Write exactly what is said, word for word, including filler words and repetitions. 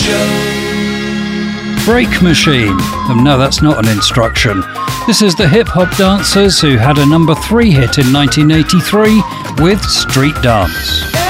Break Machine. Oh, no, that's not an instruction. This is the hip-hop dancers who had a number three hit in nineteen eighty-three with Street Dance.